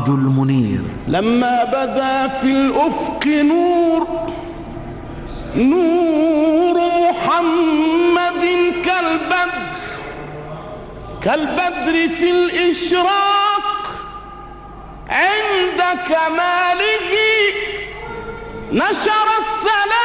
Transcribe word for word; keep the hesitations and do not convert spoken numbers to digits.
السراج المنير. لما بدا في الأفق نور نور محمد كالبدر كالبدر في الإشراق عند كماله نشر السلام